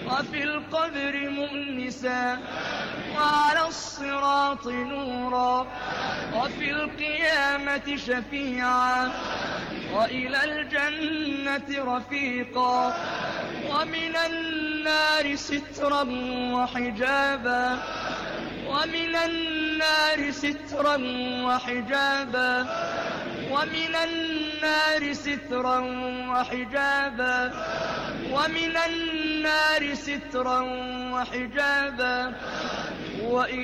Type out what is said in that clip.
وفي القبر مؤنسا وعلى الصراط نورا وفي القيامة شفيعا وإلى الجنة رفيقا ومن النار سترا وحجابا ومن النار سترا وحجابا ومن النار سترا وحجابا ومن النار سترا وحجابا